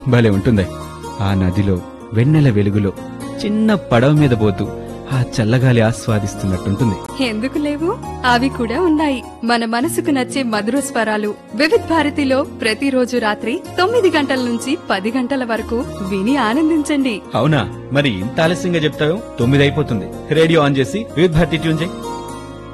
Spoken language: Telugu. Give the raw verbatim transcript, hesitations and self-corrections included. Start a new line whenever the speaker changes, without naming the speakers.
భలే ఉంటుంది. ఆ నదిలో వెన్నెల వెలుగులో చిన్న పడవ మీద పోతూ ఆ చల్లగాలి ఆస్వాదిస్తున్నట్టుంటుంది.
ఎందుకు లేవు, అవి కూడా ఉన్నాయి. మన మనసుకు నచ్చే మధుర స్వరాలు వివిధ్ భారతిలో ప్రతిరోజు రాత్రి తొమ్మిది గంటల నుంచి పది గంటల వరకు విని ఆనందించండి.
అవునా, మరి ఇంత ఆలస్యంగా చెప్తావు? తొమ్మిది అయిపోతుంది. రేడియో ఆన్ చేసి వివిధ భారతి ట్యూన్ చేయి.